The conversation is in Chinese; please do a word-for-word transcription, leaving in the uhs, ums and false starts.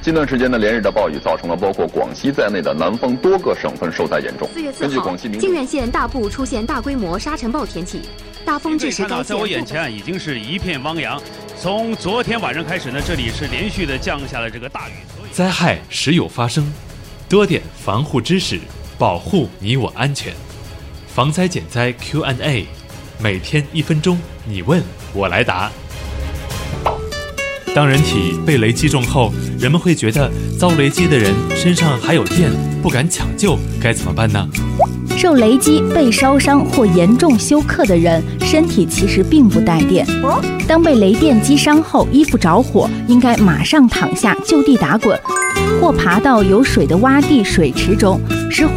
近段时间呢，连日的暴雨造成了包括广西在内的南方多个省份受灾严重。 四月四号，靖远县大部出现大规模沙尘暴天气，大风致使该县。 在我眼前已经是一片汪洋。从昨天晚上开始呢，这里是连续的降下了这个大雨。 灾害时有发生，多点防护知识，保护你我安全。防灾减灾 Q and A， 每天一分钟，你问我来答。当人体被雷击中后，人们会觉得遭雷击的人身上还有电，不敢抢救，该怎么办呢？ 受雷击被烧伤或严重休克的人，身体其实并不带电。当被雷电击伤后，衣服着火，应该马上躺下就地打滚，或爬到有水的洼地、水池中，使